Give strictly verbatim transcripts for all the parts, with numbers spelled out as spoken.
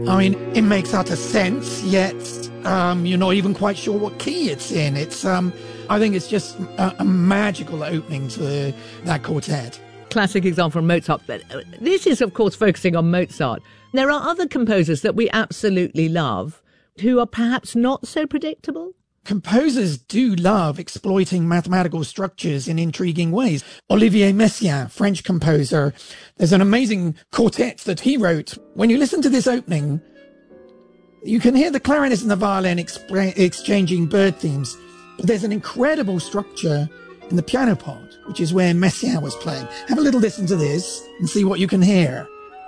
I mean, it makes utter sense, yet um, you're not even quite sure what key it's in. It's, um, I think it's just a, a magical opening to that quartet. Classic example from Mozart. But this is, of course, focusing on Mozart. There are other composers that we absolutely love who are perhaps not so predictable. Composers do love exploiting mathematical structures in intriguing ways. Olivier Messiaen, French composer, there's an amazing quartet that he wrote. When you listen to this opening, you can hear the clarinet and the violin exp- exchanging bird themes. But there's an incredible structure in the piano part, which is where Messiaen was playing. Have a little listen to this and see what you can hear.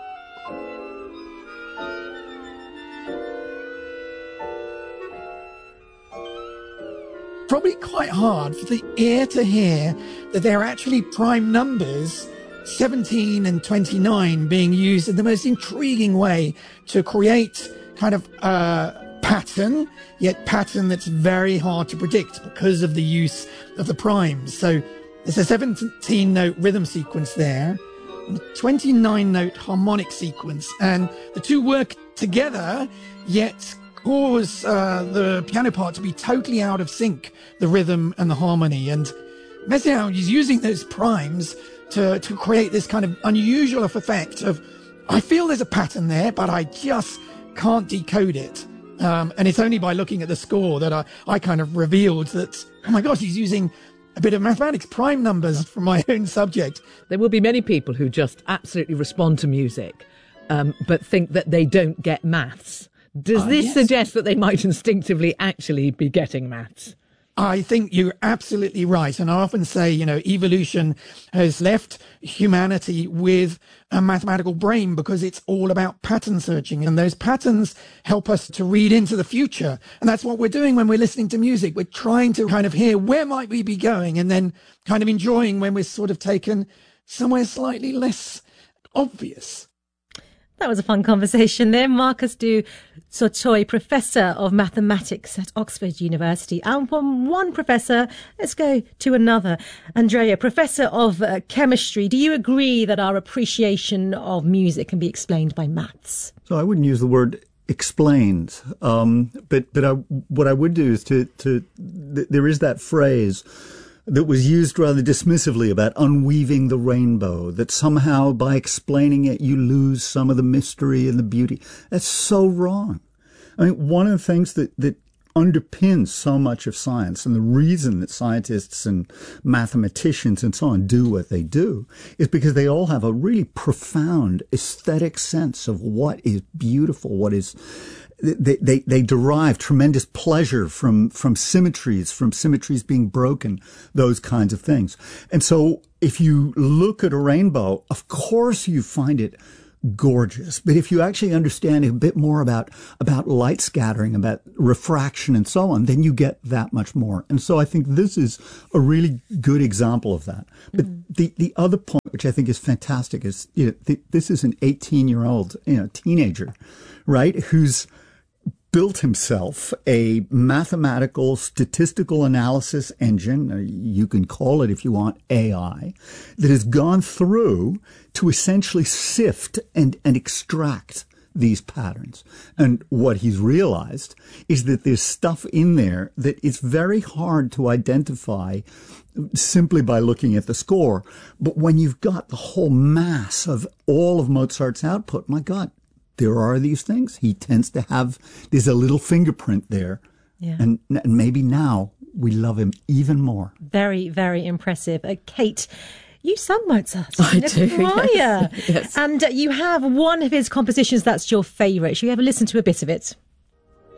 Probably quite hard for the ear to hear that they're actually prime numbers, seventeen and twenty-nine, being used in the most intriguing way to create kind of a pattern, yet pattern that's very hard to predict because of the use of the primes. So there's a seventeen note rhythm sequence there, and a twenty-nine note harmonic sequence, and the two work together, yet cause uh, the piano part to be totally out of sync, the rhythm and the harmony. And Messiaen is using those primes to, to create this kind of unusual effect of, I feel there's a pattern there, but I just can't decode it. Um, and it's only by looking at the score that I, I kind of revealed that, oh my gosh, he's using a bit of mathematics, prime numbers from my own subject. There will be many people who just absolutely respond to music, um, but think that they don't get maths. Does uh, this yes. suggest that they might instinctively actually be getting maths? I think you're absolutely right. And I often say, you know, evolution has left humanity with a mathematical brain because it's all about pattern searching. And those patterns help us to read into the future. And that's what we're doing when we're listening to music. We're trying to kind of hear where might we be going, and then kind of enjoying when we're sort of taken somewhere slightly less obvious. That was a fun conversation there. Marcus du Sautoy, Professor of Mathematics at Oxford University. And from one professor, let's go to another. Andrea, Professor of uh, Chemistry, do you agree that our appreciation of music can be explained by maths? So I wouldn't use the word explained, um, but but I, what I would do is to, to th- there is that phrase that was used rather dismissively about unweaving the rainbow, that somehow by explaining it, you lose some of the mystery and the beauty. That's so wrong. I mean, one of the things that, that underpins so much of science, and the reason that scientists and mathematicians and so on do what they do, is because they all have a really profound aesthetic sense of what is beautiful, what is They, they, they derive tremendous pleasure from, from symmetries, from symmetries being broken, those kinds of things. And so if you look at a rainbow, of course you find it gorgeous. But if you actually understand a bit more about, about light scattering, about refraction and so on, then you get that much more. And so I think this is a really good example of that. But mm-hmm. the, the other point, which I think is fantastic, is, you know, th- this is an eighteen year old, you know, teenager, right? Who's built himself a mathematical statistical analysis engine, or you can call it if you want A I, that has gone through to essentially sift and, and extract these patterns. And what he's realized is that there's stuff in there that is very hard to identify simply by looking at the score. But when you've got the whole mass of all of Mozart's output, my God, there are these things. He tends to have, there's a little fingerprint there. Yeah. And, and maybe now we love him even more. Very, very impressive. Uh, Kate, you sung Mozart. I do, yes, yes. And uh, you have one of his compositions that's your favourite. Should we ever listen to a bit of it?